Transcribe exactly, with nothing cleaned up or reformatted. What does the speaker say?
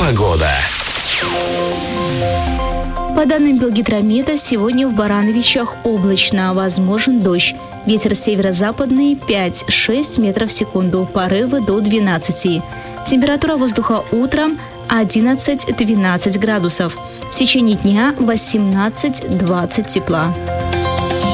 Погода. По данным Белгидромета, сегодня в Барановичах облачно, возможен дождь. Ветер северо-западный пять-шесть метров в секунду, порывы до двенадцати. Температура воздуха утром одиннадцать-двенадцать градусов. В течение дня восемнадцать-двадцать тепла.